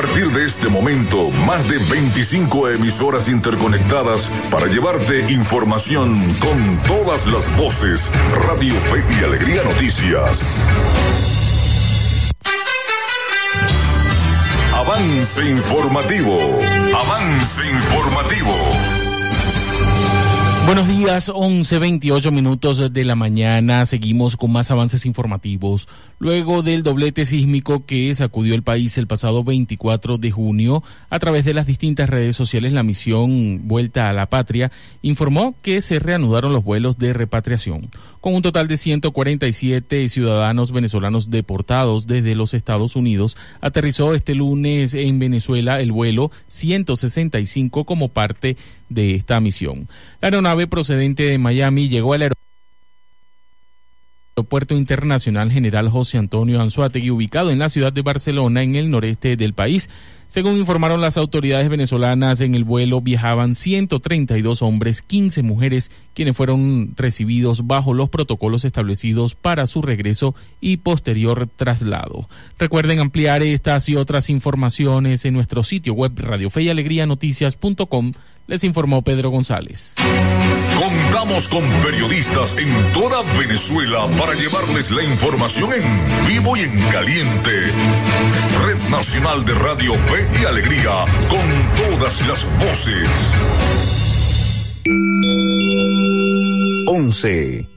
partir de este momento, más de 25 emisoras interconectadas para llevarte información con todas las voces. Radio Fe y Alegría Noticias. Avance informativo. Avance informativo. Buenos días, 11:28 de la mañana. Seguimos con más avances informativos. Luego del doblete sísmico que sacudió el país el pasado 24 de junio, a través de las distintas redes sociales, la misión Vuelta a la Patria informó que se reanudaron los vuelos de repatriación. Con un total de 147 ciudadanos venezolanos deportados desde los Estados Unidos, aterrizó este lunes en Venezuela el vuelo 165 como parte de esta misión. La aeronave procedente de Miami llegó al Aeropuerto Internacional General José Antonio Anzoátegui, ubicado en la ciudad de Barcelona, en el noreste del país. Según informaron las autoridades venezolanas, en el vuelo viajaban 132 hombres, 15 mujeres, quienes fueron recibidos bajo los protocolos establecidos para su regreso y posterior traslado. Recuerden ampliar estas y otras informaciones en nuestro sitio web radiofeyalegrianoticias.com. Les informó Pedro González. Contamos con periodistas en toda Venezuela para llevarles la información en vivo y en caliente. Red Nacional de Radio Fe y Alegría, con todas las voces. 11